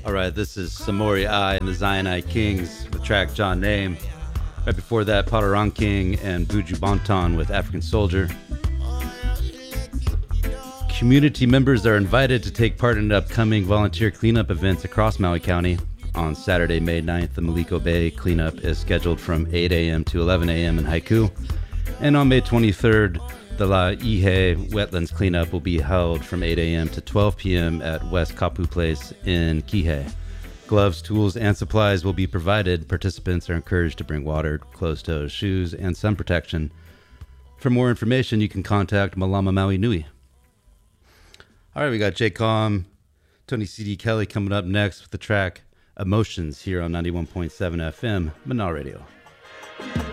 All right, this is Samori I and the Zionite Kings with track John Name. Right before that, Patarang King and Buju Banton with African Soldier. Community members are invited to take part in upcoming volunteer cleanup events across Maui County. On Saturday, May 9th, the Maliko Bay cleanup is scheduled from 8 a.m. to 11 a.m. in Haiku. And on May 23rd, the La'ihe Wetlands cleanup will be held from 8 a.m. to 12 p.m. at West Kapu Place in Kihei. Gloves, tools, and supplies will be provided. Participants are encouraged to bring water, closed-toed shoes, and sun protection. For more information, you can contact Malama Maui Nui. All right, we got J. Com, Tony C.D. Kelly coming up next with the track Emotions here on 91.7 FM, Manal Radio.